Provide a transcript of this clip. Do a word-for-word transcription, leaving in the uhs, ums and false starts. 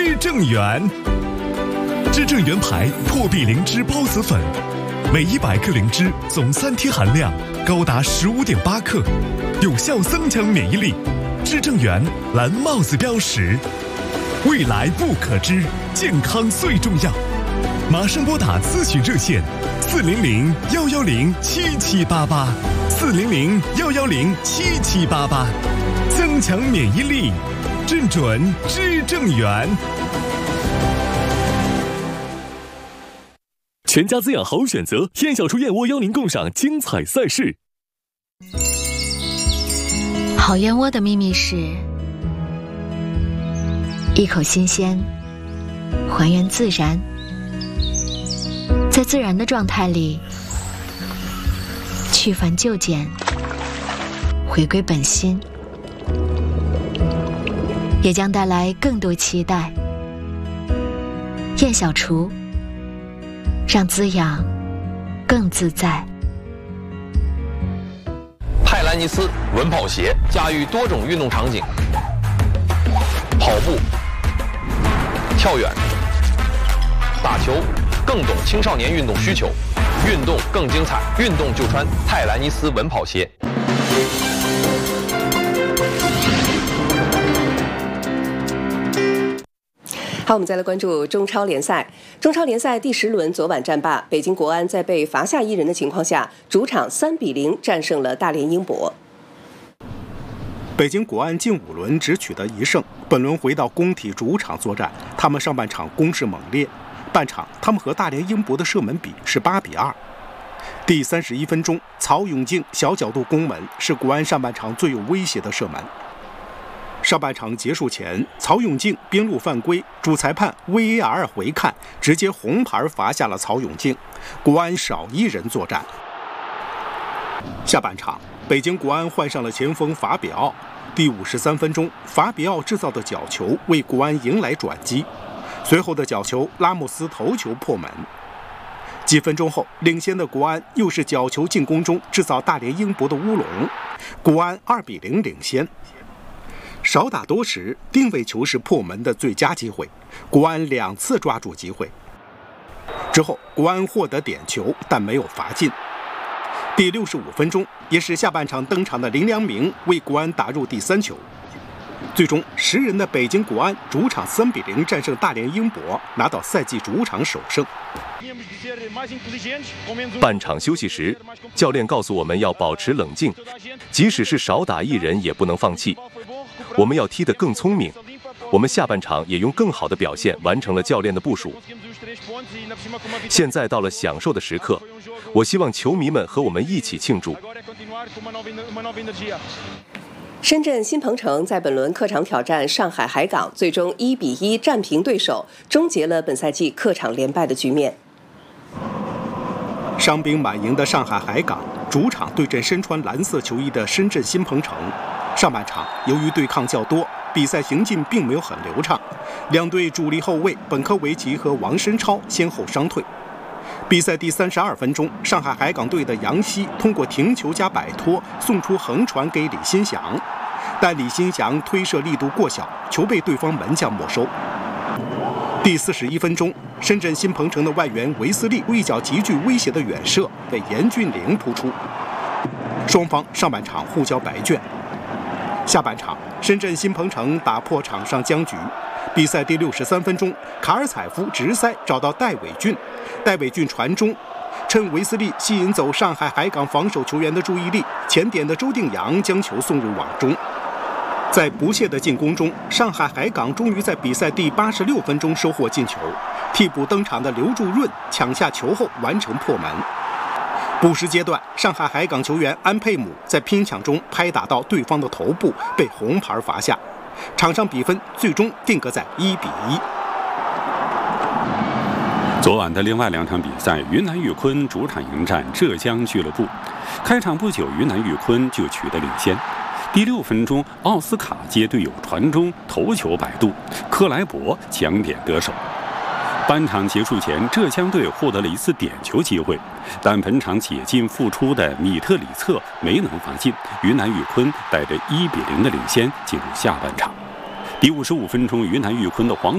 知正源。知正源牌破壁灵芝孢子粉，每一百克灵芝总三萜含量高达十五点八克，有效增强免疫力。知正源蓝帽子标识，未来不可知，健康最重要。马上拨打咨询热线：四零零幺幺零七七八八，四零零幺幺零七七八八，增强免疫力，正准知正源。全家滋养好选择，燕小厨燕窝邀您共赏精彩赛事。 好燕窝的秘密是一口新鲜，还原自然，在自然的状态里去繁就简，回归本心，也将带来更多期待。燕小厨，让滋养更自在。 泰兰尼斯稳跑鞋驾驭多种运动场景，跑步、跳远、打球，更懂青少年运动需求，运动更精彩，运动就穿泰兰尼斯稳跑鞋。 好，我们再来关注中超联赛。中超联赛第十轮昨晚战罢，北京国安在被罚下一人的情况下，主场三比零战胜了大连英博。 北京国安近五轮只取得一胜，本轮回到工体主场作战，他们上半场攻势猛烈，半场他们和大连英博的射门比是八比二。第三十一分钟，曹永竞小角度攻门，是国安上半场最有威胁的射门。上半场结束前，曹永竞边路犯规，主裁判 V A R 回看，直接红牌罚下了曹永竞，国安少一人作战。下半场，北京国安换上了前锋法比奥，第五十三分钟，法比奥制造的角球为国安迎来转机，随后的角球拉莫斯头球破门。几分钟后，领先的国安又是角球进攻中制造大连英博的乌龙，国安二比零领先。少打多时，定位球是破门的最佳机会，国安两次抓住机会。之后，国安获得点球，但没有罚进。第六十五分钟，也是下半场登场的林良铭为国安打入第三球。最终，十人的北京国安主场三比零战胜大连英博，拿到赛季主场首胜。 半场休息时，教练告诉我们要保持冷静，即使是少打一人也不能放弃。我们要踢得更聪明，我们下半场也用更好的表现完成了教练的部署。现在到了享受的时刻，我希望球迷们和我们一起庆祝。 深圳新鹏城在本轮客场挑战上海海港，最终一比一战平对手，终结了本赛季客场连败的局面。 伤兵满营的上海海港主场对阵身穿蓝色球衣的深圳新鹏城。上半场由于对抗较多，比赛行进并没有很流畅，两队主力后卫本科维奇和王申超先后伤退。比赛第三十二分钟，上海海港队的杨希通过停球加摆脱送出横传给李新祥，但李新祥推射力度过小，球被对方门将没收。第四十一分钟，深圳新鹏城的外援维斯利一脚极具威胁的远射被严俊凌扑出，双方上半场互交白卷。下半场，深圳新鹏城打破场上僵局。比赛第六十三分钟，卡尔采夫直塞找到戴伟俊，戴伟俊传中，趁维斯利吸引走上海海港防守球员的注意力，前点的周定洋将球送入网中。在不懈的进攻中，上海海港终于在比赛第八十六分钟收获进球，替补登场的刘柱润抢下球后完成破门。补时阶段，上海海港球员安佩姆在拼抢中拍打到对方的头部，被红牌罚下。场上比分最终定格在一比一。 昨晚的另外两场比赛，云南玉坤主场迎战浙江俱乐部。开场不久，云南玉坤就取得领先。第六分钟，奥斯卡接队友传中，头球摆渡，克莱伯抢点得手。半场结束前，浙江队获得了一次点球机会，但本场解禁复出的米特里策没能罚进，云南玉坤带着一比零的领先进入下半场。第五十五分钟，云南玉坤的黄